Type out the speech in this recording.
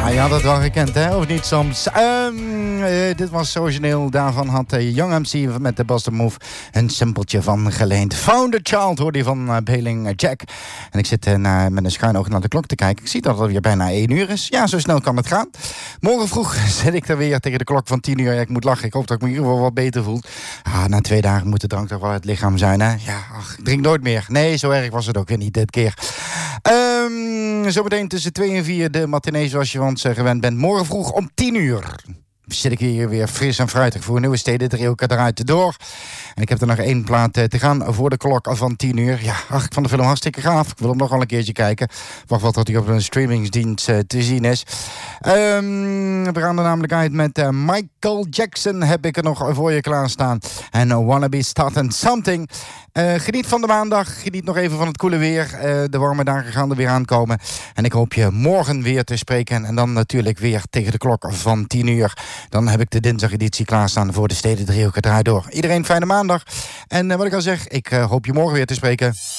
Je had het wel gekend, hè? Of niet soms? Dit was origineel. Daarvan had Young MC met de Boston Move een simpeltje van geleend. Found a Child hoorde je van Bailing Jack. En ik zit met een schuin oog naar de klok te kijken. Ik zie dat het weer bijna 1 uur is. Ja, zo snel kan het gaan. Morgen vroeg zit ik er weer tegen de klok van 10 uur. Ja, ik moet lachen. Ik hoop dat ik me in ieder geval wat beter voel. Na 2 dagen moet de drank toch wel het lichaam zijn, hè? Ja, ik drink nooit meer. Nee, zo erg was het ook weer niet dit keer. Zometeen tussen 2 en 4 de matinee zoals je van ons gewend bent. Morgen vroeg om 10 uur zit ik hier weer fris en fruitig voor een nieuwe Stedendriehoek eruit door. En ik heb er nog 1 plaat te gaan voor de klok van 10 uur. Ja, ik vond de film hartstikke gaaf. Ik wil hem nog wel een keertje kijken. Wacht wat hij op een streamingsdienst te zien is. We gaan er namelijk uit met Michael Jackson. Heb ik er nog voor je klaarstaan. En Wanna Be Starting Something. Geniet van de maandag. Geniet nog even van het koele weer. De warme dagen gaan er weer aankomen. En ik hoop je morgen weer te spreken. En dan natuurlijk weer tegen de klok van 10 uur. Dan heb ik de dinsdageditie klaarstaan voor de Stedendriehoek eruit door. Iedereen fijne maandag. En wat ik al zeg, ik hoop je morgen weer te spreken.